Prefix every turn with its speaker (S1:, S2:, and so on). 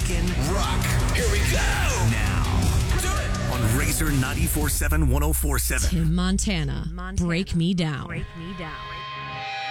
S1: Talkin' Rock. Here we go. Now. Do it. On Razor 94.7 104.7.
S2: Tim Montana. Break Me Down.
S3: Break Me Down.